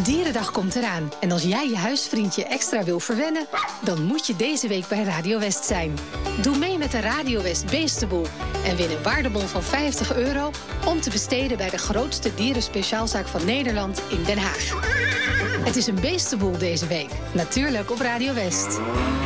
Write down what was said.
Dierendag komt eraan. En als jij je huisvriendje extra wil verwennen, dan moet je deze week bij Radio West zijn. Doe mee met de Radio West Beestenboel en win een waardebon van €50 om te besteden bij de grootste dierenspeciaalzaak van Nederland in Den Haag. Het is een beestenboel deze week. Natuurlijk op Radio West.